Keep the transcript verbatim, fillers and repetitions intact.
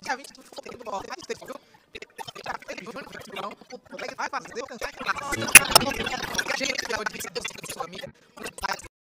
dia vinte e dois do Borges, mais tempo, viu? Vai fazer, cansar, gente, da família.